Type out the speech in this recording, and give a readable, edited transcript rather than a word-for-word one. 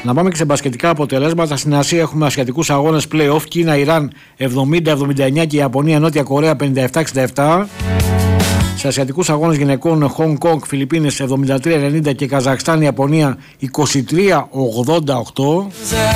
Να πάμε και σε μπασκετικά αποτελέσματα. Στην Ασία έχουμε ασιατικούς αγώνες play-off. Κίνα-Ιράν 70-79 και Ιαπωνία-Νότια Κορέα 57-67. Σε ασιατικούς αγώνες γυναικών, Hong Kong, Φιλιππίνες 73-90 και Καζακστάν, Ιαπωνία 23-88.